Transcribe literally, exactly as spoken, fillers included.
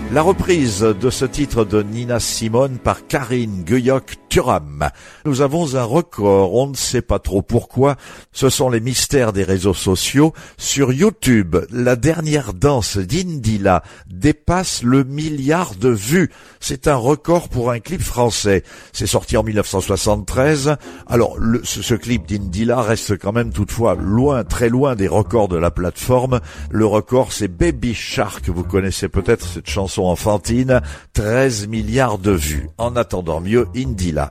La reprise de ce titre de Nina Simone par Karine Guyoc-Thuram. Nous avons un record, on ne sait pas trop pourquoi, ce sont les mystères des réseaux sociaux. Sur YouTube, la dernière danse d'Indila dépasse le milliard de vues. C'est un record pour un clip français. C'est sorti en mille neuf cent soixante-treize. Alors, le, ce, ce clip d'Indila reste quand même toutefois loin, très loin des records de la plateforme. Le record, c'est Baby Shark. Vous connaissez peut-être cette chanson enfantine, treize milliards de vues. En attendant mieux, Indila.